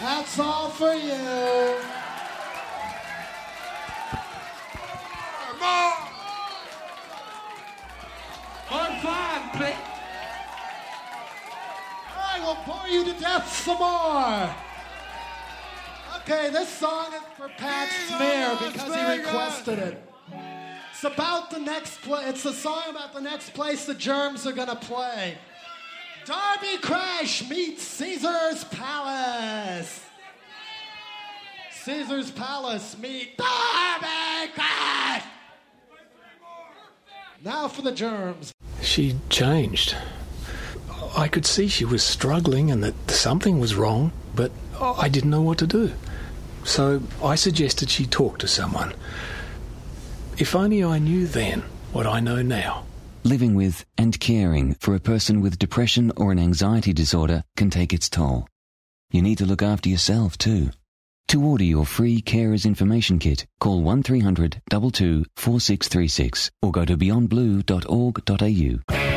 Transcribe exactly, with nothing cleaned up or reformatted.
That's all for you. More! More five, please. I will bore you to death some more. Okay, this song is for Pat Smear because he requested it. It's about the next play. It's a song about the next place the Germs are gonna play. Darby Crash meets Caesar's Palace. Caesar's Palace meet Darby Crash. Now for the Germs. She changed. I could see she was struggling and that something was wrong, but I didn't know what to do. So I suggested she talk to someone. If only I knew then what I know now. Living with and caring for a person with depression or an anxiety disorder can take its toll. You need to look after yourself too. To order your free Carers Information Kit, call one three hundred two two four six three six or go to beyond blue dot org dot a u.